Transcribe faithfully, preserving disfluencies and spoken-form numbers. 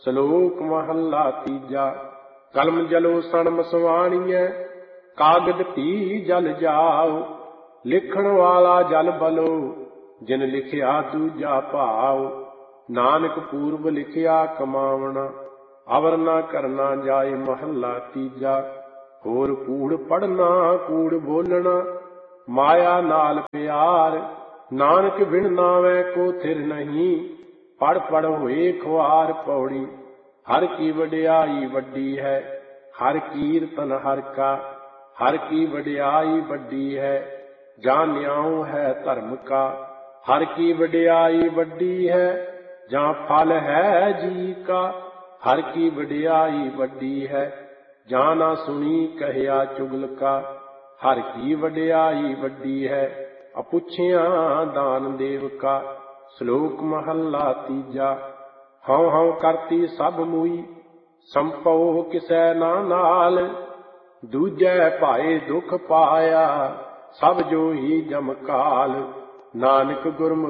ਸਲੋਕ ਮਹੱਲਾ ਤੀਜਾ। ਕਲਮ ਜਲੋ ਸਣ ਮਸਵਾਣੀਐ, ਕਾਗਦ ਭੀ ਜਲ ਜਾਉ। ਲਿਖਣ ਵਾਲਾ ਜਲ ਬਲੋ, ਜਿਨ ਲਿਖਿਆ ਦੂਜਾ ਭਾਉ। ਨਾਨਕ ਪੂਰਬ ਲਿਖਿਆ ਕਮਾਵਣਾ, ਅਵਰ ਨਾ ਕਰਨਾ ਜਾਏ। ਮਹੱਲਾ ਤੀਜਾ। ਹੋਰ ਕੂੜ ਪੜਨਾ ਕੂੜ ਬੋਲਣਾ, ਮਾਇਆ ਨਾਲ ਪਿਆਰ। ਨਾਨਕ ਬਿਨ ਨਾਵੈ ਕੋ ਥਿਰ ਨਹੀਂ, ਪੜ ਪੜ ਹੋਏ ਖੁਆਰ। ਪੌੜੀ। ਹਰ ਕੀ ਵਡਿਆਈ ਵੱਡੀ ਹੈ, ਹਰ ਕੀਰਤਨ ਹਰ ਕਾ। ਹਰ ਕੀ ਵਡਿਆਈ ਵੱਡੀ ਹੈ, ਜਾਂ ਨਿਆਉ ਹੈ ਧਰਮ ਕਾ। ਹਰ ਕੀ ਵਡਿਆਈ ਵੱਡੀ ਹੈ, ਜਾਂ ਫਲ ਹੈ ਜੀ ਕਾ। ਹਰ ਕੀ ਵਡਿਆਈ ਵੱਡੀ ਹੈ, ਜਾਂ ਨਾ ਸੁਣੀ ਕਹਿਆ ਚੁਗਲ ਕਾ। ਹਰ ਕੀ ਵਡਿਆਈ ਵੱਡੀ ਹੈ, ਅਪੁੱਛਿਆ ਦਾਨ ਦੇਵ ਕਾ। ਸ਼ਲੋਕ ਮਹੱਲਾ ਤੀਜਾ। ਹਉ ਹਉ ਕਰਤੀ ਸਭ ਮੂਈ, ਸੰਭਉ ਕਿਸੈ ਨਾ ਨਾਲ। ਦੂਜੈ ਭਾਏ ਦੁਖ ਪਾਇਆ, ਸਭ ਜੋ ਹੀ ਜਮ ਕਾਲ। ਨਾਨਕ ਗੁਰਮੁਖ